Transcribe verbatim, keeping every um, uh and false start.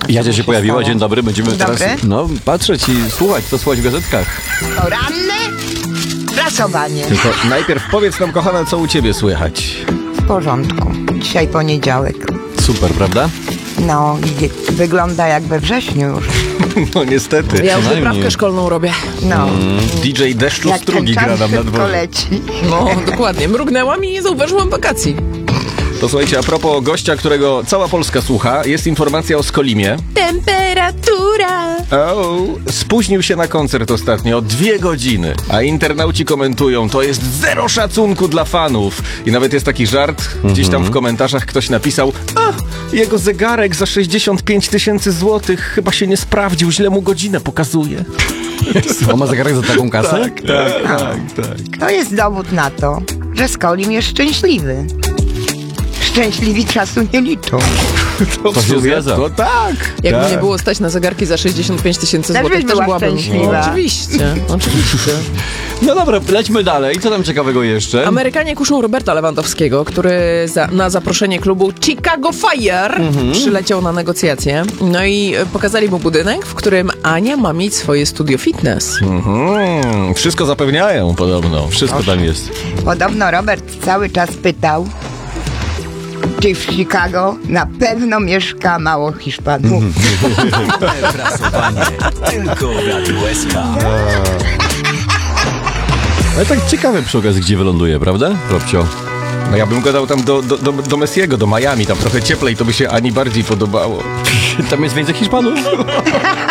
Jadzia się pojawiła, stało? Dzień dobry, będziemy Dzień teraz dobry. no, patrzeć i słuchać, co słuchać w gazetkach. Poranne prasowanie. Tylko najpierw powiedz nam, kochana, co u ciebie słychać? W porządku. Dzisiaj poniedziałek. Super, prawda? No, idzie, wygląda jak we wrześniu już. No niestety. Ja już Przynajmniej. wyprawkę szkolną robię. No, D J Deszczu jak ten Strugi czas gra nam na szybko dworze. leci. No, dokładnie. Mrugnęłam i nie zauważyłam wakacji. To słuchajcie, a propos gościa, którego cała Polska słucha, jest informacja o Skolimie. Temperatura. O, spóźnił się na koncert ostatnio o dwie godziny, a internauci komentują, to jest zero szacunku dla fanów. I nawet jest taki żart, gdzieś tam w komentarzach ktoś napisał, a, jego zegarek za sześćdziesiąt pięć tysięcy złotych chyba się nie sprawdził, źle mu godzinę pokazuje. On ma zegarek za taką kasę? Tak, tak, tak, tak. To jest dowód na to, że Skolim jest szczęśliwy. Szczęśliwi czasu nie liczą. To, To w się sumie- zgadza. To tak. Jakby tak. nie było stać na zegarki za sześćdziesiąt pięć tysięcy Też złotych, byś też była byłabym... szczęśliwa. No, oczywiście, oczywiście. No dobra, lećmy dalej. Co tam ciekawego jeszcze? Amerykanie kuszą Roberta Lewandowskiego, który za, na zaproszenie klubu Chicago Fire przyleciał na negocjacje. No i e, pokazali mu budynek, w którym Ania ma mieć swoje studio fitness. Mhm, wszystko zapewniają podobno. Wszystko tam jest. Podobno Robert cały czas pytał, czy w Chicago na pewno mieszka mało Hiszpanów. Prasowanie tylko w Radiu S K. Ale tak ciekawe przy okazji, gdzie wyląduje, prawda, Robcio? No ja bym go dał tam do, do, do, do Messiego, do Miami, tam trochę cieplej, to by się Ani bardziej podobało. Tam jest więcej Hiszpanów?